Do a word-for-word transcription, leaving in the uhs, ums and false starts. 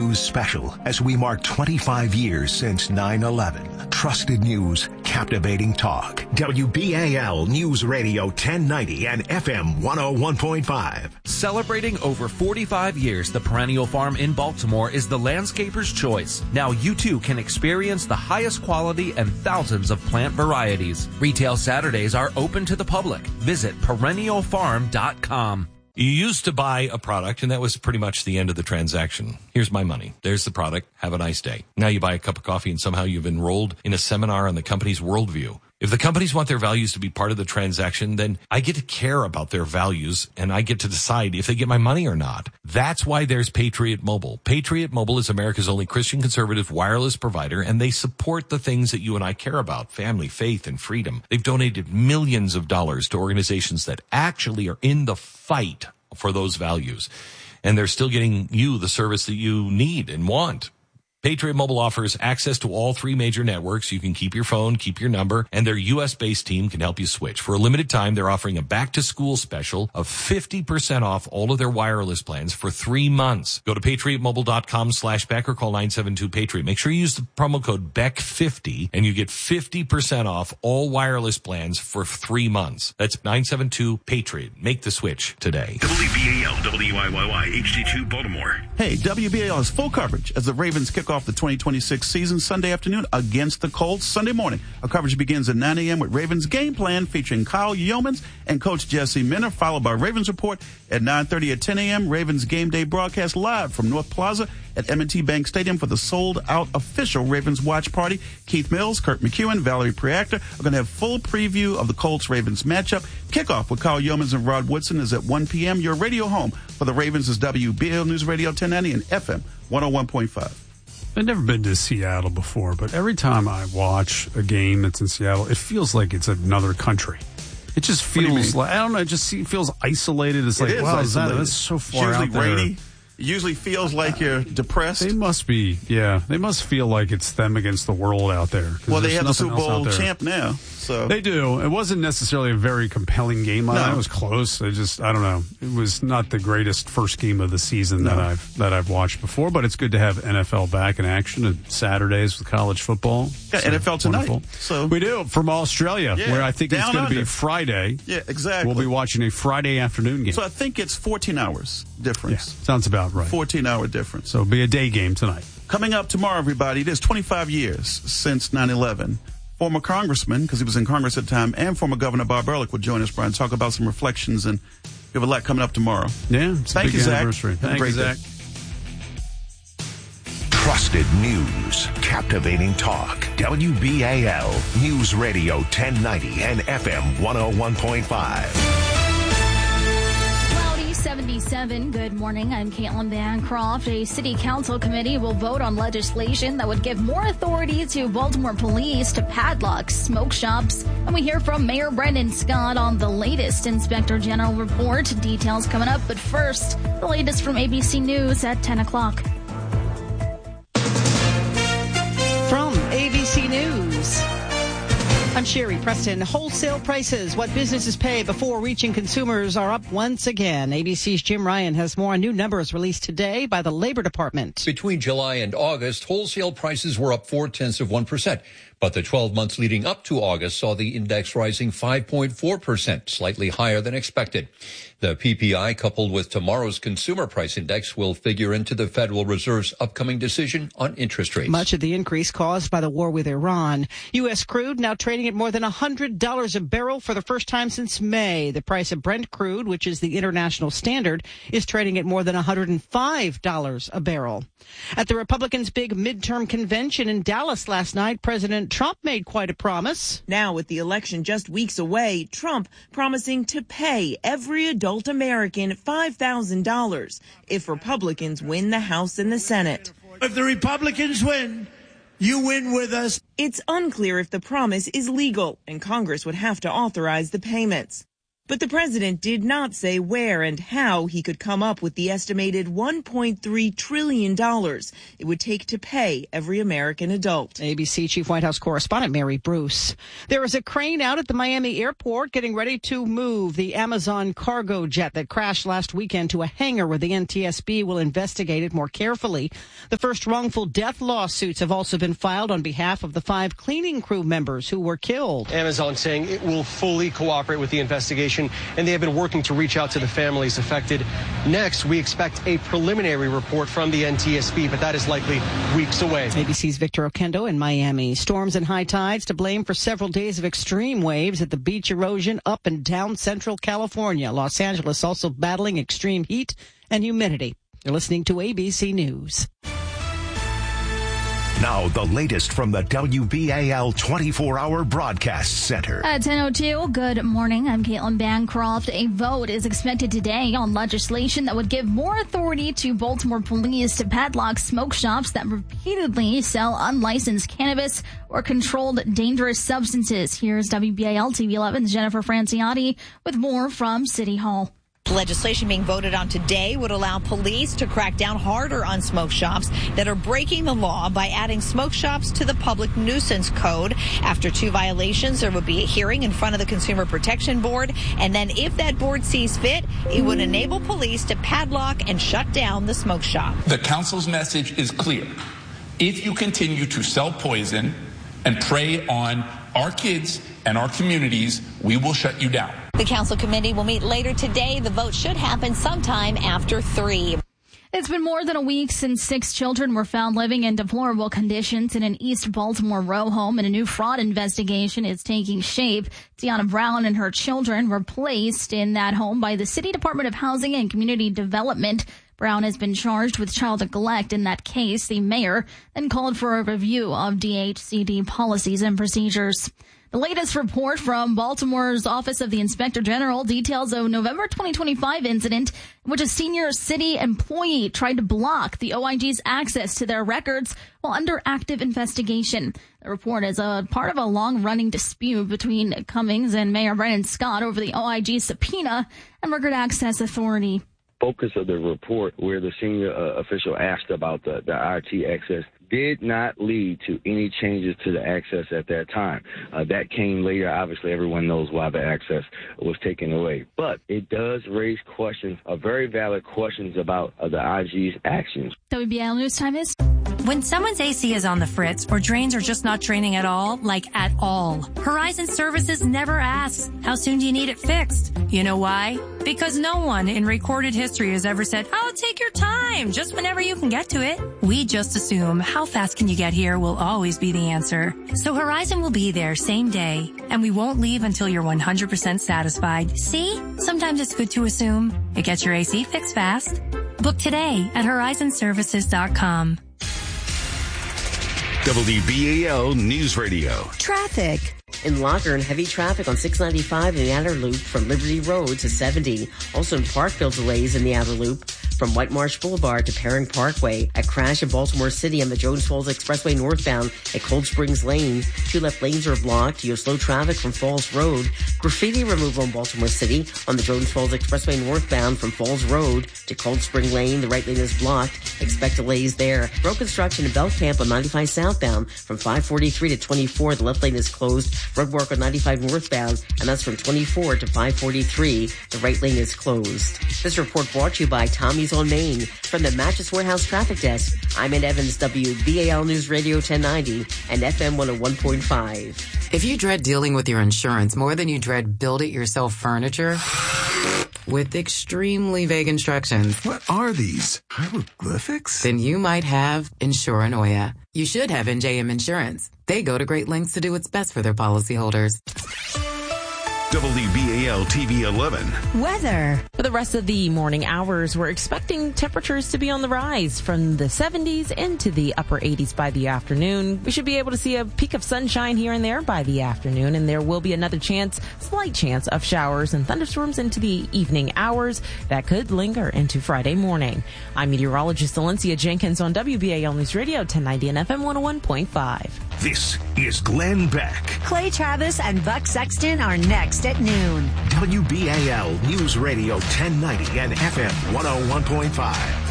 News Special as we mark twenty-five years since nine eleven. Trusted news, captivating talk. W B A L News Radio ten ninety and F M one oh one point five. Celebrating over forty-five years, the Perennial Farm in Baltimore is the landscaper's choice. Now you too can experience the highest quality and thousands of plant varieties. Retail Saturdays are open to the public. Visit perennial farm dot com. You used to buy a product, and that was pretty much the end of the transaction. Here's my money. There's the product. Have a nice day. Now you buy a cup of coffee, and somehow you've enrolled in a seminar on the company's worldview. If the companies want their values to be part of the transaction, then I get to care about their values, and I get to decide if they get my money or not. That's why there's Patriot Mobile. Patriot Mobile is America's only Christian conservative wireless provider, and they support the things that you and I care about, family, faith, and freedom. They've donated millions of dollars to organizations that actually are in the fight for those values, and they're still getting you the service that you need and want. Patriot Mobile offers access to all three major networks. You can keep your phone, keep your number, and their U S-based team can help you switch. For a limited time, they're offering a back-to-school special of fifty percent off all of their wireless plans for three months. Go to patriot mobile dot com slash Beck or call nine seven two Patriot. Make sure you use the promo code B E C K fifty, and you get fifty percent off all wireless plans for three months. That's nine seven two Patriot. Make the switch today. W B A L, W I Y Y, H D two, Baltimore. Hey, W B A L has full coverage as the Ravens kick off the twenty twenty-six season Sunday afternoon against the Colts. Sunday morning, our coverage begins at nine a.m. with Ravens Game Plan featuring Kyle Yeomans and Coach Jesse Minner, followed by Ravens Report at nine thirty at ten a.m. Ravens Game Day broadcast live from North Plaza at M and T Bank Stadium for the sold-out official Ravens watch party. Keith Mills, Kurt McEwen, Valerie Preactor are going to have full preview of the Colts-Ravens matchup. Kickoff with Kyle Yeomans and Rod Woodson is at one p.m. Your radio home for the Ravens is W B A L News Radio ten ninety and F M one oh one point five. I've never been to Seattle before, but every time I watch a game that's in Seattle, it feels like it's another country. It just feels like, I don't know, it just feels isolated. It's like, it is wow, is that, that's so far usually out there. Rainy. It usually feels like you're depressed. They must be, yeah. They must feel like it's them against the world out there. Well, they have the Super Bowl champ now. So they do. It wasn't necessarily a very compelling game. No. It was close. I just, I don't know. It was not the greatest first game of the season no. that I've that I've watched before. But it's good to have N F L back in action and Saturdays with college football. Got so N F L tonight. Wonderful. So we do from Australia, yeah, where I think it's going to be Friday. Yeah, exactly. We'll be watching a Friday afternoon game. So I think it's fourteen hours difference. Yeah, sounds about right. fourteen hour difference. So it'll be a day game tonight. Coming up tomorrow, everybody, it is twenty-five years since nine eleven. Former congressman, because he was in Congress at the time, and former Governor Bob Ehrlich will join us, Brian, talk about some reflections, and we have a lot coming up tomorrow. Yeah, it's Thank a big you, Zach. anniversary. Have Thank a great you, Zach. day. Trusted news, captivating talk. W B A L News Radio ten ninety and F M one oh one point five. seventy-seven. Good morning. I'm Caitlin Bancroft. A city council committee will vote on legislation that would give more authority to Baltimore police to padlock smoke shops. And we hear from Mayor Brendan Scott on the latest Inspector General report. Details coming up. But first, the latest from A B C News at ten o'clock. From A B C News, I'm Sherry Preston. Wholesale prices, what businesses pay before reaching consumers, are up once again. A B C's Jim Ryan has more on new numbers released today by the Labor Department. Between July and August, wholesale prices were up four tenths of one percent. But the twelve months leading up to August saw the index rising five point four percent, slightly higher than expected. The P P I, coupled with tomorrow's consumer price index, will figure into the Federal Reserve's upcoming decision on interest rates. Much of the increase caused by the war with Iran. U S crude now trading at more than one hundred dollars a barrel for the first time since May. The price of Brent crude, which is the international standard, is trading at more than one hundred five dollars a barrel. At the Republicans' big midterm convention in Dallas last night, President Trump made quite a promise. Now, with the election just weeks away, Trump promising to pay every adult American five thousand dollars if Republicans win the House and the Senate. If the Republicans win, you win with us. It's unclear if the promise is legal, and Congress would have to authorize the payments. But the president did not say where and how he could come up with the estimated one point three trillion dollars it would take to pay every American adult. A B C Chief White House correspondent Mary Bruce. There is a crane out at the Miami airport getting ready to move the Amazon cargo jet that crashed last weekend to a hangar where the N T S B will investigate it more carefully. The first wrongful death lawsuits have also been filed on behalf of the five cleaning crew members who were killed. Amazon saying it will fully cooperate with the investigation, and they have been working to reach out to the families affected. Next, we expect a preliminary report from the N T S B, but that is likely weeks away. A B C's Victor Okendo in Miami. Storms and high tides to blame for several days of extreme waves at the beach erosion up and down central California. Los Angeles also battling extreme heat and humidity. You're listening to A B C News. Now, the latest from the W B A L twenty-four hour Broadcast Center. At ten oh two, good morning. I'm Caitlin Bancroft. A vote is expected today on legislation that would give more authority to Baltimore police to padlock smoke shops that repeatedly sell unlicensed cannabis or controlled dangerous substances. Here's W B A L T V eleven's Jennifer Franciotti with more from City Hall. The legislation being voted on today would allow police to crack down harder on smoke shops that are breaking the law by adding smoke shops to the public nuisance code. After two violations, there would be a hearing in front of the Consumer Protection Board. And then if that board sees fit, it would enable police to padlock and shut down the smoke shop. The council's message is clear. If you continue to sell poison and prey on our kids and our communities, we will shut you down. The council committee will meet later today. The vote should happen sometime after three. It's been more than a week since six children were found living in deplorable conditions in an East Baltimore row home, and a new fraud investigation is taking shape. Deanna Brown and her children were placed in that home by the City Department of Housing and Community Development. Brown has been charged with child neglect in that case. The mayor then called for a review of D H C D policies and procedures. The latest report from Baltimore's Office of the Inspector General details a November twenty twenty-five incident in which a senior city employee tried to block the O I G's access to their records while under active investigation. The report is a part of a long-running dispute between Cummings and Mayor Brennan Scott over the O I G subpoena and Record Access Authority. Focus of the report, where the senior uh, official asked about the, the I T access, did not lead to any changes to the access at that time. Uh, that came later. Obviously, everyone knows why the access was taken away. But it does raise questions, uh, very valid questions about uh, the I G's actions. W B A L News Time is... When someone's A C is on the fritz or drains are just not draining at all, like at all, Horizon Services never asks, how soon do you need it fixed? You know why? Because no one in recorded history has ever said, oh, take your time, just whenever you can get to it. We just assume how fast can you get here will always be the answer. So Horizon will be there same day, and we won't leave until you're one hundred percent satisfied. See? Sometimes it's good to assume. It gets your A C fixed fast. Book today at horizon services dot com. W B A L News Radio. Traffic. In Lockern, heavy traffic on six ninety-five in the outer loop from Liberty Road to seventy. Also in Parkville, delays in the outer loop from White Marsh Boulevard to Perring Parkway. A crash in Baltimore City on the Jones Falls Expressway northbound at Cold Springs Lane. Two left lanes are blocked. You have slow traffic from Falls Road. Graffiti removal in Baltimore City on the Jones Falls Expressway northbound from Falls Road to Cold Spring Lane. The right lane is blocked. Expect delays there. Road construction in Belcamp on ninety-five southbound from five forty-three to twenty-four. The left lane is closed. Road work on ninety-five northbound, and that's from twenty-four to five forty-three. The right lane is closed. This report brought to you by Tommy's on Main. From the Mattress Warehouse Traffic Desk, I'm Ed Evans, W B A L News Radio ten ninety and F M one oh one point five. If you dread dealing with your insurance more than you dread build-it-yourself furniture with extremely vague instructions. What are these? Hieroglyphics? Then you might have Insuranoia. You should have N J M Insurance. They go to great lengths to do what's best for their policyholders. W B A L T V eleven. Weather. For the rest of the morning hours, we're expecting temperatures to be on the rise from the seventies into the upper eighties by the afternoon. We should be able to see a peak of sunshine here and there by the afternoon, and there will be another chance, slight chance of showers and thunderstorms into the evening hours that could linger into Friday morning. I'm meteorologist Valencia Jenkins on W B A L News Radio ten ninety and F M one oh one point five. This is Glenn Beck. Clay Travis and Buck Sexton are next at noon. W B A L News Radio ten ninety and F M one oh one point five.